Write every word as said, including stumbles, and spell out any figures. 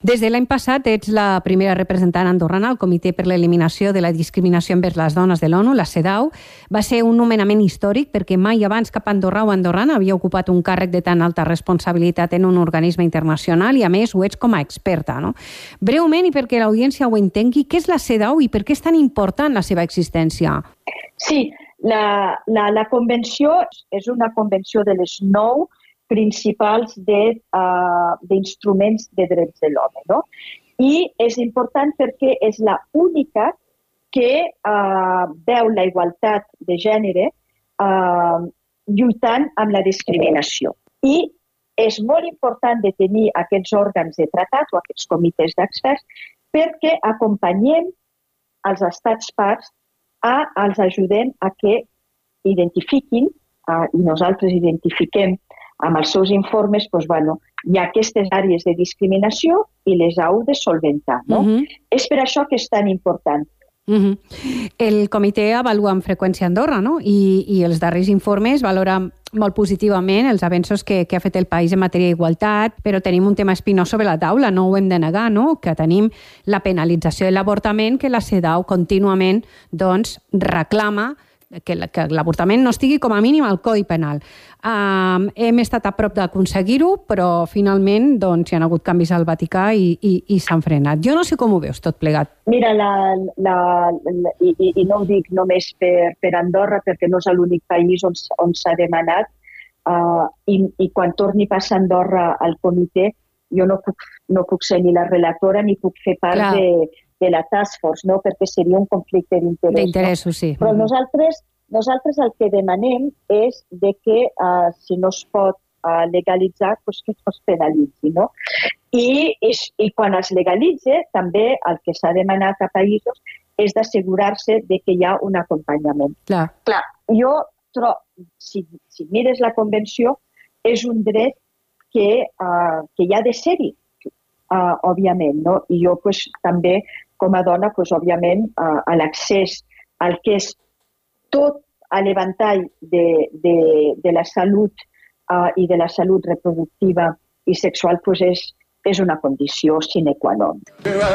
Des de l'any passat ets la primera representant andorrana al Comitè per l'Eliminació de la Discriminació envers les Dones de l'ONU, la CEDAW. Va ser un nomenament històric perquè mai abans cap andorrà o andorrana havia ocupat un càrrec de tan alta responsabilitat en un organisme internacional i, a més, ho ets com a experta, no? Breument, i perquè l'audiència ho entengui, què és la CEDAW i per què és tan important la seva existència? Sí, la, la, la convenció és una convenció de les nou principals d'instruments de, uh, de drets de l'home, no? I és important perquè és la única que uh, veu la igualtat de gènere uh, lluitant amb la discriminació. I és molt important de tenir aquests òrgans de tractat o aquests comitès d'experts perquè acompanyem els estats parts a els ajudem a que identifiquin, uh, i nosaltres identifiquem amb els seus informes, doncs, bueno, hi ha aquestes àrees de discriminació i les heu de solventar. No? Uh-huh. És per això que és tan important. Uh-huh. El comitè avalua amb freqüència Andorra, no? I, i els darrers informes valoren molt positivament els avenços que, que ha fet el país en matèria d'igualtat, però tenim un tema espinós sobre la taula, no ho hem de negar, no? Que tenim la penalització de l'avortament que la CEDAW contínuament doncs, reclama que l'avortament no estigui com a mínim al Codi Penal. Um, hem estat a prop d'aconseguir-ho, però finalment doncs, hi ha hagut canvis al Vaticà i, i, i s'han frenat. Jo no sé com ho veus tot plegat. Mira, la, la, la, i, i no ho dic només per, per Andorra, perquè no és l'únic país on, on s'ha demanat, uh, i, i quan torni a passar Andorra al comitè, jo no puc, no puc ser ni la relatora ni puc fer part de, de la task force, no? Perquè seria un conflicte d'interès. D'interessos, no? Sí. Però nosaltres, nosaltres el que demanem és de que uh, si no es pot uh, legalitzar, doncs que es penalitzi. No? I, i, I quan es legalitza, també el que s'ha demanat a països és d'assegurar-se de que hi ha un acompanyament. Clar. Clar, jo trobo, si, si mires la convenció, és un dret que, uh, que hi ha de ser-hi, uh, òbviament. No? I jo pues, també, com a dona, pues, òbviament, uh, a l'accés al que és tot a l'eventall de, de, de la salut uh, i de la salut reproductiva i sexual pues, és, és una condició sine qua non.